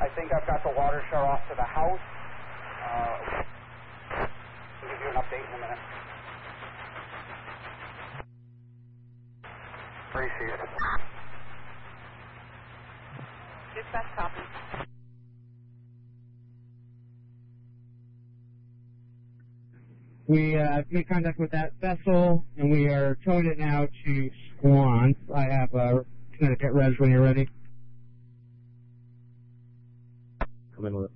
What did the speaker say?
I think I've got the water shut off to the house. I'll give you an update in a minute. Appreciate it. Dispatch copy. We made contact with that vessel, and we are towing it now to Squance. I have Connecticut Res when you're ready. Come in with it.